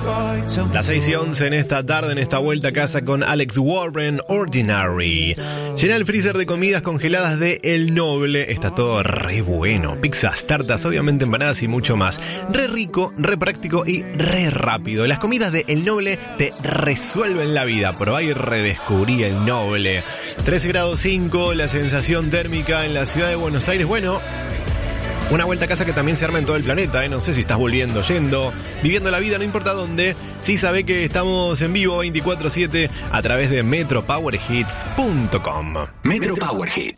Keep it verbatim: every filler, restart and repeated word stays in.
Las seis y once en esta tarde, en esta vuelta a casa con Alex Warren, Ordinary. Llena el freezer de comidas congeladas de El Noble. Está todo re bueno. Pizzas, tartas, obviamente empanadas y mucho más. Re rico, re práctico y re rápido. Las comidas de El Noble te resuelven la vida. Probá y redescubrí El Noble. trece grados cinco, la sensación térmica en la ciudad de Buenos Aires. Bueno, una vuelta a casa que también se arma en todo el planeta, ¿eh? No sé si estás volviendo, yendo, viviendo la vida, no importa dónde. Sí sabe que estamos en vivo veinticuatro siete a través de metro power hits punto com. Metro Power Hits.